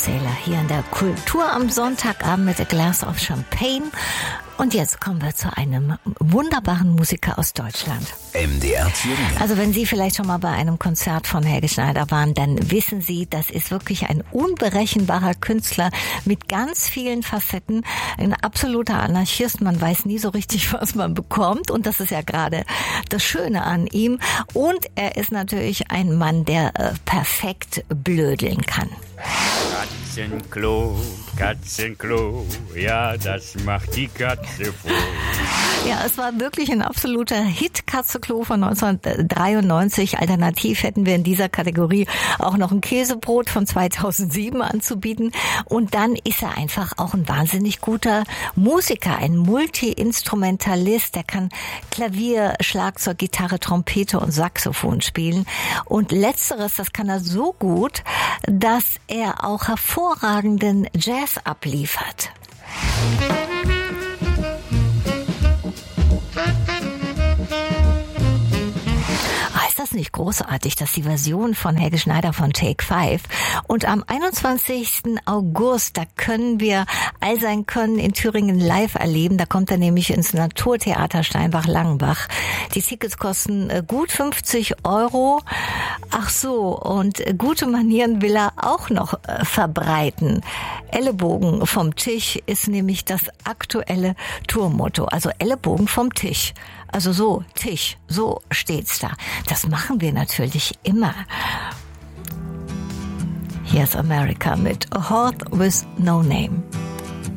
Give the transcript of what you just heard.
Sailor hier in der Kultur am Sonntagabend mit A Glass of Champagne. Und jetzt kommen wir zu einem wunderbaren Musiker aus Deutschland. MDR Thüringen. Also wenn Sie vielleicht schon mal bei einem Konzert von Helge Schneider waren, dann wissen Sie, das ist wirklich ein unberechenbarer Künstler mit ganz vielen Facetten. Ein absoluter Anarchist. Man weiß nie so richtig, was man bekommt. Und das ist ja gerade das Schöne an ihm. Und er ist natürlich ein Mann, der perfekt blödeln kann. Katzenklo, ja, das macht die Katze froh. Ja, es war wirklich ein absoluter Hit, Katzenklo von 1993. Alternativ hätten wir in dieser Kategorie auch noch ein Käsebrot von 2007 anzubieten. Und dann ist er einfach auch ein wahnsinnig guter Musiker, ein Multi-Instrumentalist. Der kann Klavier, Schlagzeug, Gitarre, Trompete und Saxophon spielen. Und letzteres, das kann er so gut, dass er auch hervorragenden Jazz abliefert. Ist das nicht großartig, dass die Version von Helge Schneider von Take 5 und am 21. August, da können wir all sein Können in Thüringen live erleben. Da kommt er nämlich ins Naturtheater Steinbach-Langenbach. Die Tickets kosten gut 50 €. Ach so, und gute Manieren will er auch noch verbreiten. Ellenbogen vom Tisch ist nämlich das aktuelle Tourmotto. Also Ellenbogen vom Tisch. Also so, Tisch, so steht's da. Das machen wir natürlich immer. Hier ist America mit A Heart with No Name.